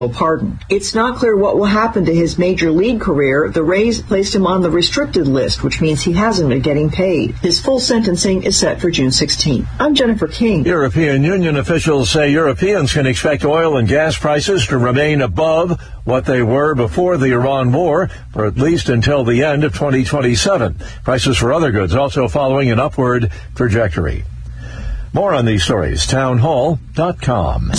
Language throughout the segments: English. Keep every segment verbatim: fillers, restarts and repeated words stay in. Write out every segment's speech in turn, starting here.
pardon. It's not clear what will happen to his major league career. The Rays placed him on the restricted list, which means he hasn't been getting paid. His full sentencing is set for June sixteenth. I'm Jennifer King. European Union officials say Europeans can expect oil and gas prices to remain above what they were before the Iran war for at least until the end of twenty twenty-seven. Prices for other goods also following an upward trajectory. More on these stories, townhall dot com.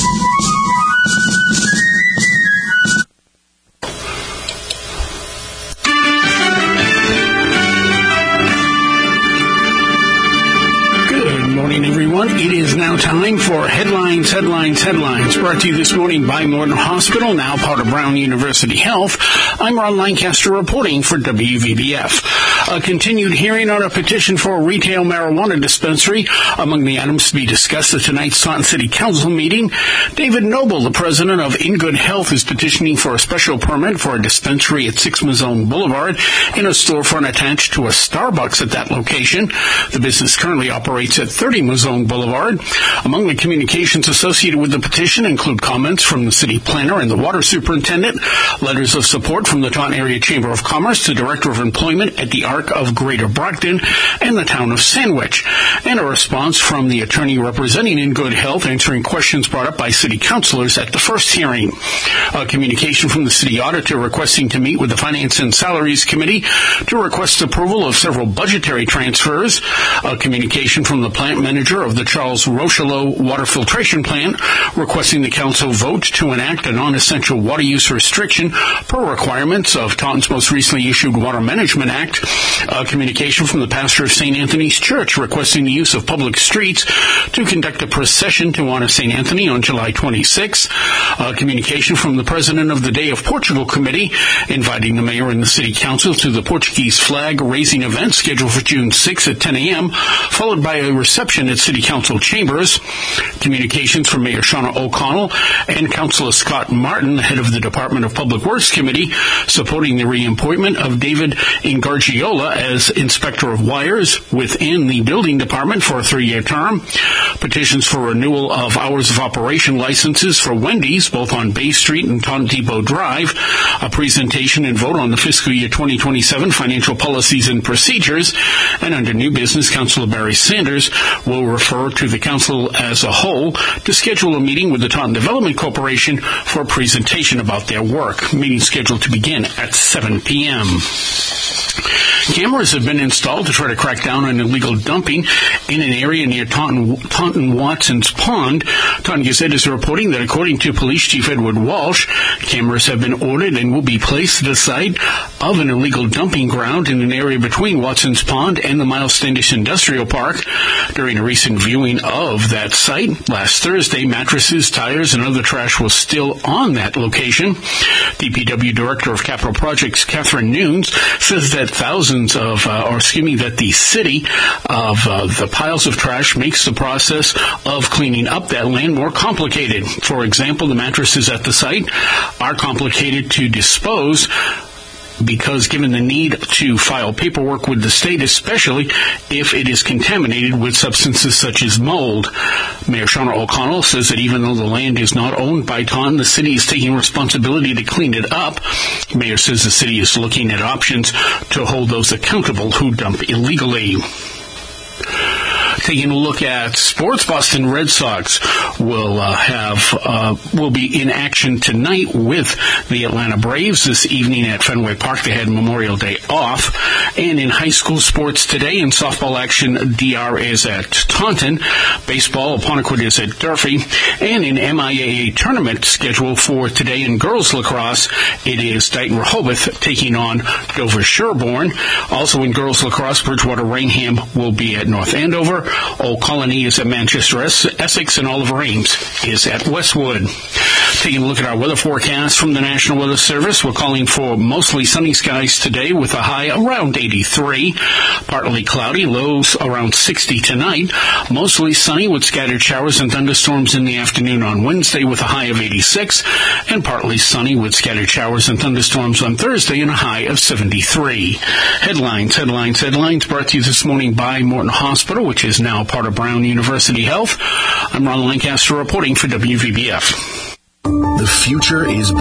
Everyone, it is now time for Headlines, Headlines, Headlines, brought to you this morning by Morton Hospital, now part of Brown University Health. I'm Ron Lancaster reporting for W V B F. A continued hearing on a petition for a retail marijuana dispensary among the items to be discussed at tonight's Taunton City Council meeting. David Noble, the president of In Good Health, is petitioning for a special permit for a dispensary at six Mazone Boulevard in a storefront attached to a Starbucks at that location. The business currently operates at thirty Mazone Boulevard. Among the communications associated with the petition include comments from the city planner and the water superintendent, letters of support from the Taunton Area Chamber of Commerce, the director of employment at the Arc of Greater Brockton, and the town of Sandwich, and a response from the attorney representing In Good Health answering questions brought up by city councilors at the first hearing. A communication from the city auditor requesting to meet with the Finance and Salaries Committee to request approval of several budgetary transfers. A communication from the plant manager of the Charles Rochelot water filtration plant requesting the council vote to enact a non-essential water use restriction per requirements of Taunton's most recently issued Water Management Act. A communication from the pastor of Saint Anthony's Church requesting the use of public streets to conduct a procession to honor Saint Anthony on July twenty-sixth. A communication from the president of the Day of Portugal Committee inviting the mayor and the city council to the Portuguese flag raising event scheduled for June sixth at ten a.m., followed by a reception at City Council chambers. Communications from Mayor Shauna O'Connell and Councilor Scott Martin, head of the Department of Public Works Committee, supporting the reappointment of David Ingargiola as Inspector of Wires within the Building Department for a three-year term. Petitions for renewal of hours of operation licenses for Wendy's, both on Bay Street and Taunton Depot Drive. A presentation and vote on the fiscal year twenty twenty-seven financial policies and procedures. And under new business, Councilor Barry Sanders will refer to the council as a whole to schedule a meeting with the Taunton Development Corporation for a presentation about their work. Meeting scheduled to begin at seven p.m. Cameras have been installed to try to crack down on illegal dumping in an area near Taunton, Taunton Watson's Pond. Taunton Gazette is reporting that according to Police Chief Edward Walsh, cameras have been ordered and will be placed at the site of an illegal dumping ground in an area between Watson's Pond and the Miles Standish Industrial Park. During a recent viewing of that site last Thursday, mattresses, tires, and other trash was still on that location. D P W Director of Capital Projects, Catherine Nunes, says that thousands of, uh, or excuse me, that the city of uh, the piles of trash makes the process of cleaning up that land more complicated. For example, the mattresses at the site are complicated to dispose because given the need to file paperwork with the state, especially if it is contaminated with substances such as mold. Mayor Shauna O'Connell says that even though the land is not owned by Taunton, the city is taking responsibility to clean it up. The mayor says the city is looking at options to hold those accountable who dump illegally. Taking a look at sports, Boston Red Sox will uh, have uh, will be in action tonight with the Atlanta Braves this evening at Fenway Park. They had Memorial Day off. And in high school sports today, in softball action, D R is at Taunton. Baseball, Apponequet is at Durfee. And in M I A A tournament schedule for today in girls lacrosse, it is Dighton Rehoboth taking on Dover Sherborne. Also in girls lacrosse, Bridgewater Rainham will be at North Andover. Old Colony is at Manchester Essex, and Oliver Ames is at Westwood. Taking a look at our weather forecast from the National Weather Service, we're calling for mostly sunny skies today with a high around eighty-three. Partly cloudy, lows around sixty tonight. Mostly sunny with scattered showers and thunderstorms in the afternoon on Wednesday with a high of eighty-six. And partly sunny with scattered showers and thunderstorms on Thursday and a high of seventy-three. Headlines, headlines, headlines brought to you this morning by Morton Hospital, which is now part of Brown University Health. I'm Ron Lancaster reporting for W V B F. The future is